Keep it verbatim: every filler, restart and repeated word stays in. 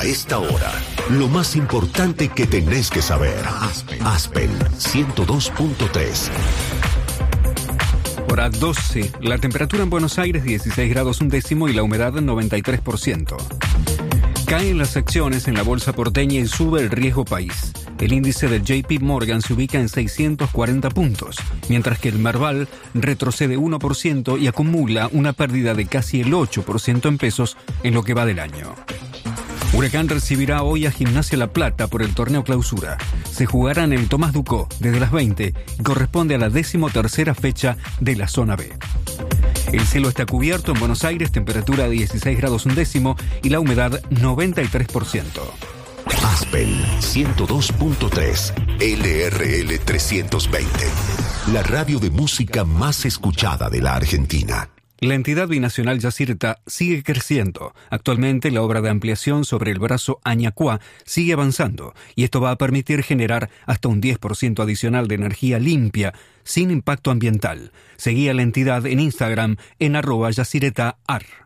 A esta hora, lo más importante que tenés que saber. Aspen, Aspen ciento dos punto tres. Hora doce. La temperatura en Buenos Aires dieciséis grados un décimo y la humedad noventa y tres por ciento. Caen las acciones en la bolsa porteña y sube el riesgo país. El índice del J P Morgan se ubica en seiscientos cuarenta puntos, mientras que el Merval retrocede uno por ciento y acumula una pérdida de casi el ocho por ciento en pesos en lo que va del año. Huracán recibirá hoy a Gimnasia La Plata por el torneo Clausura. Se jugará en el Tomás Ducó desde las veinte y corresponde a la decimotercera fecha de la zona B. El cielo está cubierto en Buenos Aires, temperatura dieciséis grados un décimo y la humedad noventa y tres por ciento. Aspen ciento dos punto tres, L R L trescientos veinte, la radio de música más escuchada de la Argentina. La entidad binacional Yacyretá sigue creciendo. Actualmente la obra de ampliación sobre el brazo Añacuá sigue avanzando y esto va a permitir generar hasta un diez por ciento adicional de energía limpia sin impacto ambiental. Seguí a la entidad en Instagram en arroba Yacyretá ar.